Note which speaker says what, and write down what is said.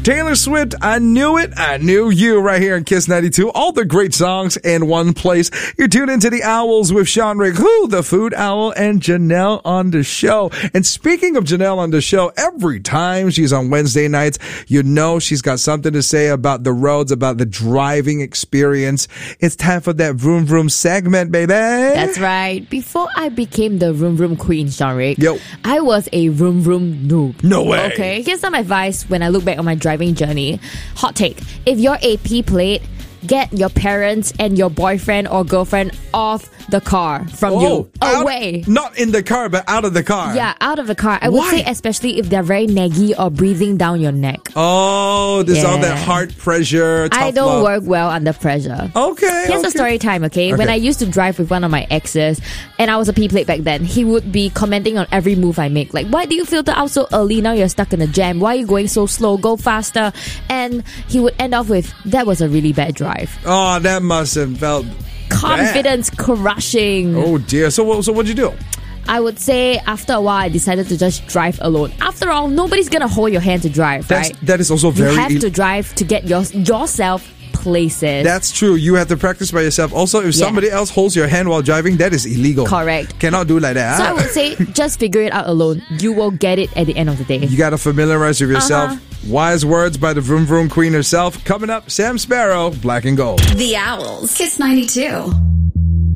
Speaker 1: Taylor Swift, I Knew It, I Knew You, right here in Kiss 92. All the great songs in one place. You're tuned into The Owls with Sean Rick, the Food Owl, and Janelle on the show. And speaking of Janelle on the show, every time she's on Wednesday nights, you know she's got something to say about the roads, about the driving experience. It's time for that Vroom Vroom segment, baby.
Speaker 2: That's right. Before I became the Vroom Vroom Queen, Sean Rick, I was a Vroom Vroom noob.
Speaker 1: No way.
Speaker 2: Okay, here's some advice when I look back on my driving journey. Hot take. If your AP plate, get your parents and your boyfriend or girlfriend off the car from you. Away.
Speaker 1: Not in the car, but out of the car.
Speaker 2: Yeah, out of the car. I would say especially if they're very naggy or breathing down your neck.
Speaker 1: Oh, there's all that heart pressure.
Speaker 2: I don't work well under pressure.
Speaker 1: Okay.
Speaker 2: Here's a story time, okay? When I used to drive with one of my exes, and I was a P plate back then, he would be commenting on every move I make. Like, why do you filter out so early? Now you're stuck in a jam. Why are you going so slow? Go faster. And he would end off with, that was a really bad drive.
Speaker 1: Oh, that must have felt
Speaker 2: confidence crushing.
Speaker 1: Oh dear. So what'd you do?
Speaker 2: I would say after a while I decided to just drive alone. After all, nobody's gonna hold your hand to drive, right?
Speaker 1: That is also very...
Speaker 2: You have to drive to get yourself places.
Speaker 1: That's true. You have to practice by yourself. Also, if somebody else holds your hand while driving, that is illegal.
Speaker 2: Correct.
Speaker 1: Cannot do like that.
Speaker 2: So I would say just figure it out alone. You will get it at the end of the day.
Speaker 1: You got to familiarize with yourself. Wise words by the Vroom Vroom Queen herself. Coming up, Sam Sparrow, Black and Gold.
Speaker 3: The Owls. Kiss 92.